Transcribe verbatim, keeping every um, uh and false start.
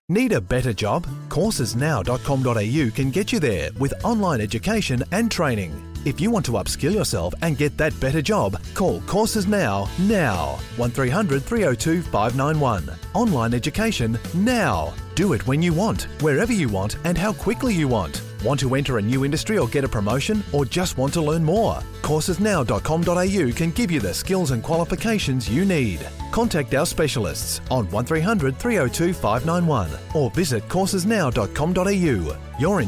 Need a better job? courses now dot com dot a u can get you there with online education and training. If you want to upskill yourself and get that better job, call Courses Now, now. one three hundred three oh two five nine one. Online education now. Do it when you want, wherever you want and how quickly you want. Want to enter a new industry or get a promotion, or just want to learn more? courses now dot com dot a u can give you the skills and qualifications you need. Contact our specialists on one three hundred three oh two five nine one or visit courses now dot com dot a u. Your